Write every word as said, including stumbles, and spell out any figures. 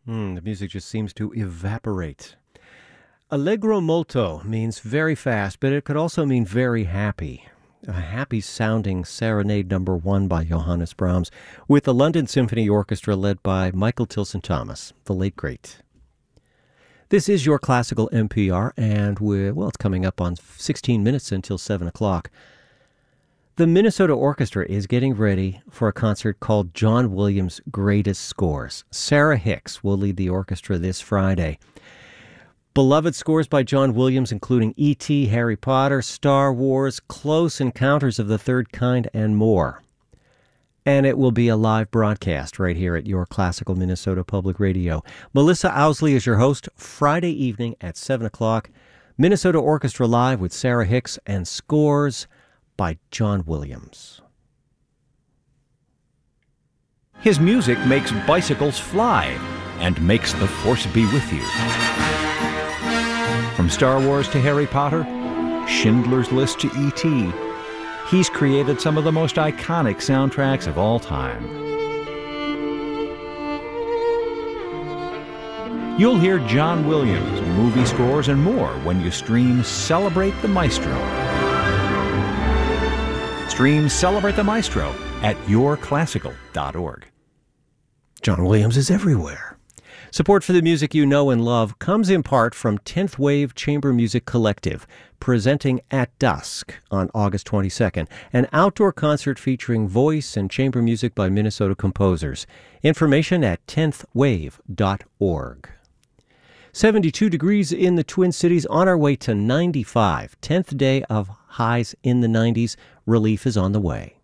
Hmm, the music just seems to evaporate. Allegro molto means very fast, but it could also mean very happy. A happy-sounding Serenade Number One by Johannes Brahms, with the London Symphony Orchestra led by Michael Tilson Thomas, the late great. This is your classical N P R, and we're, well, it's coming up on sixteen minutes until seven o'clock. The Minnesota Orchestra is getting ready for a concert called John Williams' Greatest Scores. Sarah Hicks will lead the orchestra this Friday. Beloved scores by John Williams, including E T, Harry Potter, Star Wars, Close Encounters of the Third Kind, and more. And it will be a live broadcast right here at your Classical Minnesota Public Radio. Melissa Owsley is your host, Friday evening at seven o'clock. Minnesota Orchestra Live with Sarah Hicks and Scores by John Williams. His music makes bicycles fly and makes the Force be with you. From Star Wars to Harry Potter, Schindler's List to E T, he's created some of the most iconic soundtracks of all time. You'll hear John Williams, movie scores, and more when you stream Celebrate the Maestro. Stream Celebrate the Maestro at your classical dot org. John Williams is everywhere. Support for the music you know and love comes in part from tenth Wave Chamber Music Collective, presenting At Dusk on August twenty-second, an outdoor concert featuring voice and chamber music by Minnesota composers. Information at tenth wave dot org. seventy-two degrees in the Twin Cities, on our way to ninety-five. tenth day of highs in the nineties. Relief is on the way.